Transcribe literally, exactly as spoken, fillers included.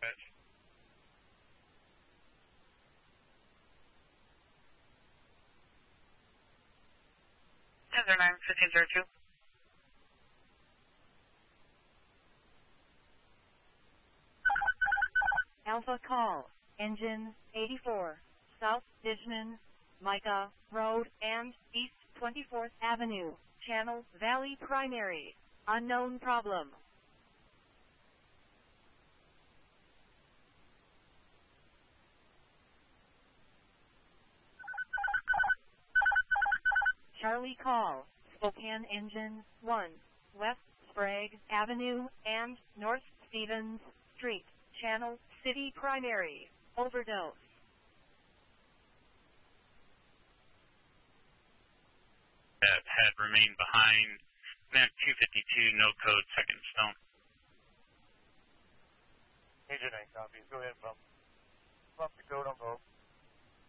ten zero nine, fifteen zero two. Alpha call, engine eighty-four, South Dishman, Micah Road and East twenty-fourth Avenue, Channel Valley Primary, unknown problem. Charlie call, Spokane engine one, West Sprague Avenue and North Stevens Street, Channel City Primary, overdose. That had remained behind, Map two fifty-two, no code, second stone. Agent eight copies, go ahead and bump, bump the code on both.